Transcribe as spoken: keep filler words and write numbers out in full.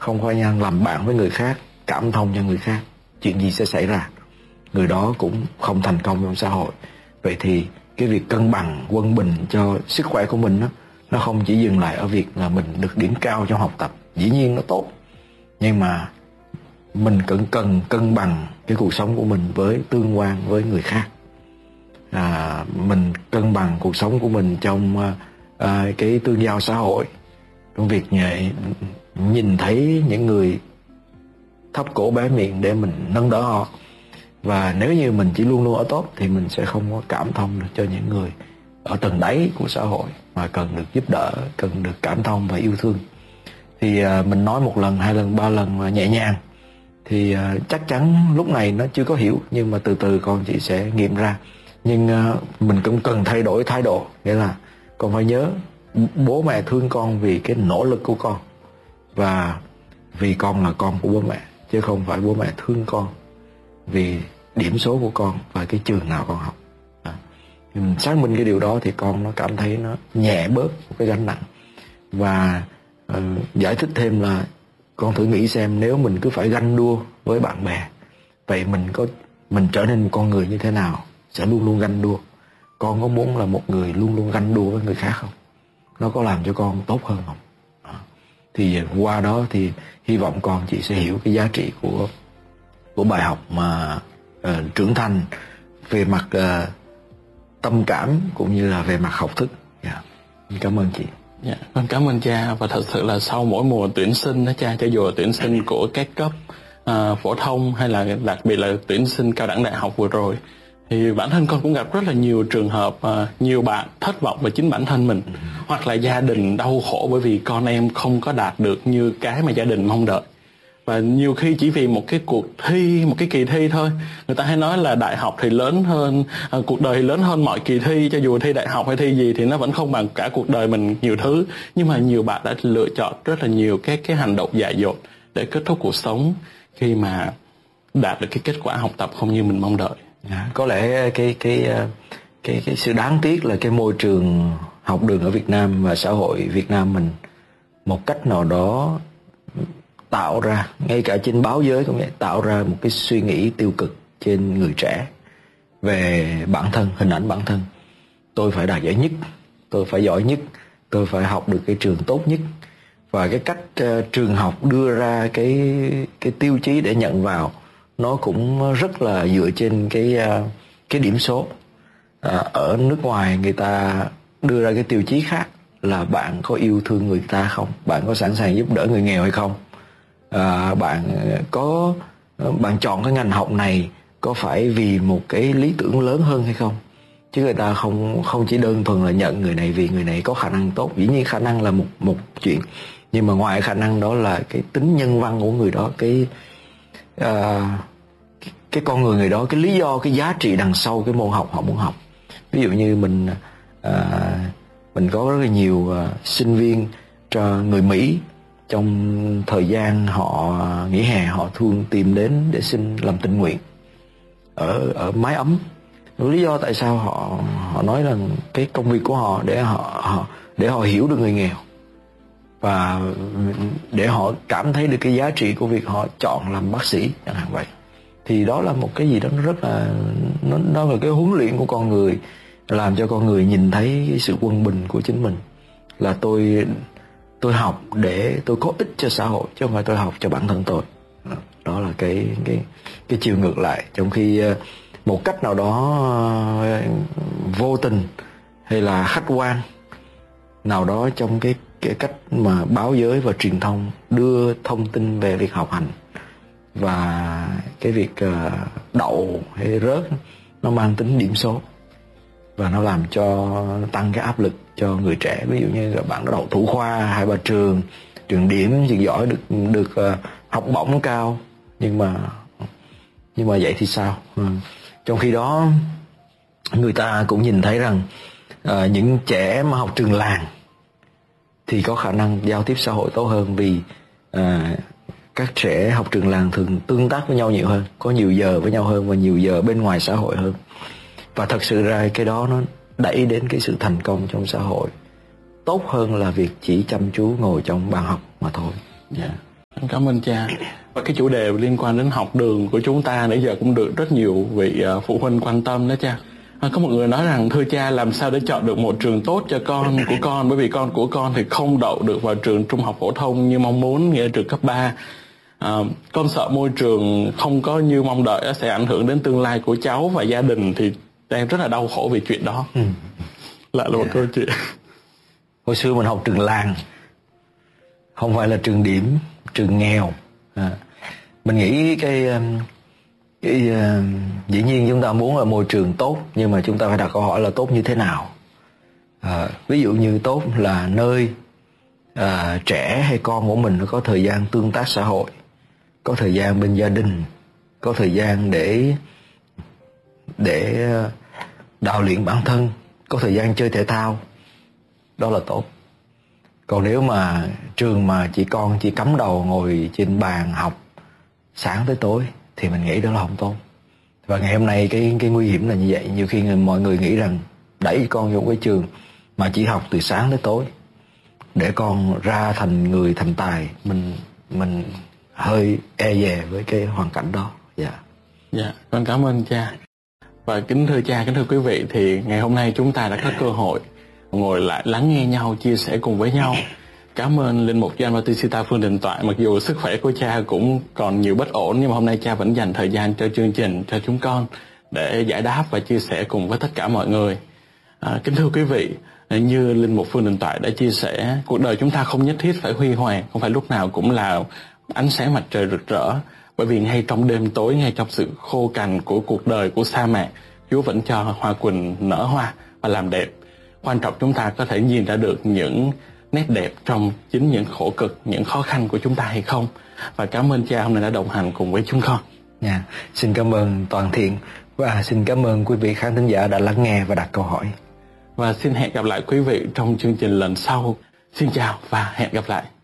không có khả năng làm bạn với người khác, cảm thông cho người khác, chuyện gì sẽ xảy ra? Người đó cũng không thành công trong xã hội. Vậy thì cái việc cân bằng, quân bình cho sức khỏe của mình đó, nó không chỉ dừng lại ở việc là mình được điểm cao trong học tập. Dĩ nhiên nó tốt, nhưng mà mình cần cần cân bằng cái cuộc sống của mình với tương quan với người khác. À, mình cân bằng cuộc sống của mình trong à, cái tương giao xã hội, trong việc nhẹ, nhìn thấy những người thấp cổ bé miệng để mình nâng đỡ họ. Và nếu như mình chỉ luôn luôn ở tốt thì mình sẽ không có cảm thông được cho những người ở tầng đáy của xã hội mà cần được giúp đỡ, cần được cảm thông và yêu thương. Thì à, mình nói một lần, hai lần, ba lần mà nhẹ nhàng thì à, chắc chắn lúc này nó chưa có hiểu, nhưng mà từ từ con chị sẽ nghiệm ra. Nhưng à, mình cũng cần thay đổi thái độ, nghĩa là con phải nhớ bố mẹ thương con vì cái nỗ lực của con, và vì con là con của bố mẹ, chứ không phải bố mẹ thương con vì điểm số của con và cái trường nào con học. À, mình xác minh cái điều đó thì con nó cảm thấy nó nhẹ bớt một cái gánh nặng. Và uh, giải thích thêm là con thử nghĩ xem, nếu mình cứ phải ganh đua với bạn bè, vậy mình có mình trở nên một con người như thế nào? Sẽ luôn luôn ganh đua. Con có muốn là một người luôn luôn ganh đua với người khác không? Nó có làm cho con tốt hơn không? À, thì qua đó thì hy vọng con chị sẽ hiểu cái giá trị của của bài học mà uh, trưởng thành về mặt uh, tâm cảm cũng như là về mặt học thức. Yeah. Cảm ơn chị. Dạ, con cảm ơn cha. Và thật sự là sau mỗi mùa tuyển sinh đó cha, cho dù là tuyển sinh của các cấp uh, phổ thông hay là đặc biệt là tuyển sinh cao đẳng đại học vừa rồi, thì bản thân con cũng gặp rất là nhiều trường hợp uh, nhiều bạn thất vọng về chính bản thân mình, ừ. hoặc là gia đình đau khổ bởi vì con em không có đạt được như cái mà gia đình mong đợi. Và nhiều khi chỉ vì một cái cuộc thi, một cái kỳ thi thôi. Người ta hay nói là đại học thì lớn hơn, à, cuộc đời thì lớn hơn mọi kỳ thi. Cho dù thi đại học hay thi gì thì nó vẫn không bằng cả cuộc đời mình nhiều thứ. Nhưng mà nhiều bạn đã lựa chọn rất là nhiều cái, cái hành động dại dột để kết thúc cuộc sống khi mà đạt được cái kết quả học tập không như mình mong đợi. À, có lẽ cái, cái, cái, cái sự đáng tiếc là cái môi trường học đường ở Việt Nam và xã hội Việt Nam mình một cách nào đó tạo ra, ngay cả trên báo giới cũng vậy, tạo ra một cái suy nghĩ tiêu cực trên người trẻ về bản thân, hình ảnh bản thân. Tôi phải đạt giải nhất, tôi phải giỏi nhất, tôi phải học được cái trường tốt nhất. Và cái cách uh, trường học đưa ra cái cái tiêu chí để nhận vào nó cũng rất là dựa trên cái uh, cái điểm số. À, ở nước ngoài người ta đưa ra cái tiêu chí khác là bạn có yêu thương người ta không, bạn có sẵn sàng giúp đỡ người nghèo hay không, à, bạn có bạn chọn cái ngành học này có phải vì một cái lý tưởng lớn hơn hay không. Chứ người ta không không chỉ đơn thuần là nhận người này vì người này có khả năng tốt. Dĩ nhiên khả năng là một một chuyện, nhưng mà ngoài khả năng đó là cái tính nhân văn của người đó, cái uh, cái, cái con người người đó, cái lý do, cái giá trị đằng sau cái môn học họ muốn học. Ví dụ như mình uh, mình có rất là nhiều uh, sinh viên cho người Mỹ, trong thời gian họ nghỉ hè họ thường tìm đến để xin làm tình nguyện ở ở mái ấm. Lý do tại sao họ họ nói là cái công việc của họ để họ, họ để họ hiểu được người nghèo và để họ cảm thấy được cái giá trị của việc họ chọn làm bác sĩ chẳng hạn vậy. Thì đó là một cái gì đó nó rất là nó, nó là cái huấn luyện của con người, làm cho con người nhìn thấy cái sự quân bình của chính mình, là tôi tôi học để tôi có ích cho xã hội chứ không phải tôi học cho bản thân tôi. Đó là cái cái cái chiều ngược lại. Trong khi một cách nào đó vô tình hay là khách quan nào đó trong cái cái cách mà báo giới và truyền thông đưa thông tin về việc học hành và cái việc đậu hay rớt nó mang tính điểm số, và nó làm cho tăng cái áp lực cho người trẻ. Ví dụ như là bạn đã đậu thủ khoa hai ba trường, trường điểm, trường giỏi, được được uh, học bổng cao, nhưng mà nhưng mà vậy thì sao? Ừ. Trong khi đó người ta cũng nhìn thấy rằng uh, những trẻ mà học trường làng thì có khả năng giao tiếp xã hội tốt hơn, vì uh, các trẻ học trường làng thường tương tác với nhau nhiều hơn, có nhiều giờ với nhau hơn và nhiều giờ bên ngoài xã hội hơn. Và thật sự ra cái đó nó đẩy đến cái sự thành công trong xã hội tốt hơn là việc chỉ chăm chú ngồi trong bàn học mà thôi. Yeah. Cảm ơn cha. Và cái chủ đề liên quan đến học đường của chúng ta nãy giờ cũng được rất nhiều vị phụ huynh quan tâm đó cha. À, có một người nói rằng thưa cha, làm sao để chọn được một trường tốt cho con của con, bởi vì con của con thì không đậu được vào trường trung học phổ thông như mong muốn, nghĩa là trường cấp ba. À, con sợ môi trường không có như mong đợi sẽ ảnh hưởng đến tương lai của cháu và gia đình, thì đang rất là đau khổ vì chuyện đó. Ừ. Lại là một yeah. câu chuyện. Hồi xưa mình học trường làng, không phải là trường điểm, trường nghèo. À, mình nghĩ cái, cái uh, dĩ nhiên chúng ta muốn là môi trường tốt, nhưng mà chúng ta phải đặt câu hỏi là tốt như thế nào. À, ví dụ như tốt là nơi à, trẻ hay con của mình nó có thời gian tương tác xã hội, có thời gian bên gia đình, có thời gian để để đào luyện bản thân, có thời gian chơi thể thao, đó là tốt. Còn nếu mà trường mà chỉ con chỉ cắm đầu ngồi trên bàn học sáng tới tối thì mình nghĩ đó là không tốt. Và ngày hôm nay cái cái nguy hiểm là như vậy. Nhiều khi mọi người nghĩ rằng đẩy con vô cái trường mà chỉ học từ sáng tới tối để con ra thành người thành tài, mình mình hơi e dè với cái hoàn cảnh đó. Dạ. Dạ, con cảm ơn cha. Và kính thưa cha, kính thưa quý vị, thì ngày hôm nay chúng ta đã có cơ hội ngồi lại lắng nghe nhau, chia sẻ cùng với nhau. Cảm ơn Linh Mục Gioan Bautista Phương Đình Toại. Mặc dù sức khỏe của cha cũng còn nhiều bất ổn, nhưng mà hôm nay cha vẫn dành thời gian cho chương trình, cho chúng con để giải đáp và chia sẻ cùng với tất cả mọi người. À, kính thưa quý vị, như Linh Mục Phương Đình Toại đã chia sẻ, cuộc đời chúng ta không nhất thiết phải huy hoàng, không phải lúc nào cũng là ánh sáng mặt trời rực rỡ. Bởi vì ngay trong đêm tối, ngay trong sự khô cằn của cuộc đời, của sa mạc, Chúa vẫn cho hoa quỳnh nở hoa và làm đẹp. Quan trọng chúng ta có thể nhìn ra được những nét đẹp trong chính những khổ cực, những khó khăn của chúng ta hay không. Và cảm ơn cha hôm nay đã đồng hành cùng với chúng con. Yeah. Xin cảm ơn Toàn Thiện và xin cảm ơn quý vị khán thính giả đã lắng nghe và đặt câu hỏi. Và xin hẹn gặp lại quý vị trong chương trình lần sau. Xin chào và hẹn gặp lại.